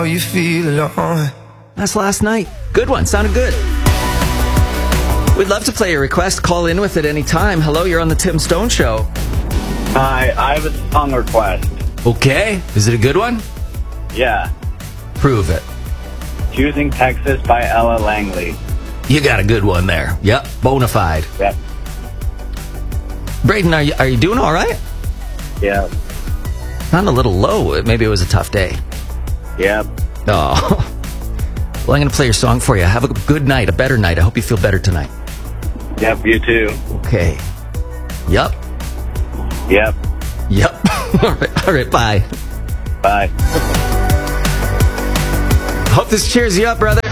You feel alone. That's Last Night. Good one. Sounded good. We'd love to play your request. Call in with it any time. Hello, you're on the Tim Stone Show. Hi, I have a song request. Okay. Is it a good one? Yeah. Prove it. Choosing Texas by Ella Langley. You got a good one there. Yep. Bonafide. Yep. Braden, are you doing all right? Yep. Sound a little low. Maybe it was a tough day. Yep. Oh. Well, I'm going to play your song for you. Have a good night, a better night. I hope you feel better tonight. Yep, you too. Okay. Yep. Yep. Yep. All right, bye. Bye. Hope this cheers you up, brother.